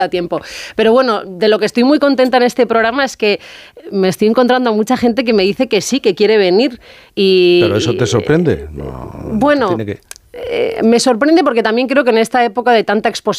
a tiempo. Pero bueno, de lo que estoy muy contenta en este programa es que me estoy encontrando a mucha gente que me dice que sí, que quiere venir. ¿Pero eso te sorprende? Bueno, me sorprende porque también creo que en esta época de tanta exposición